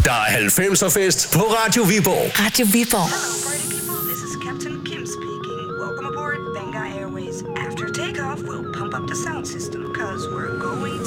Der er 90'er fest på Radio Viborg. Radio Viborg. Hello, party people. This is Captain Kim speaking. Welcome aboard Venga Airways. After takeoff, we'll pump up the sound system, cause we're going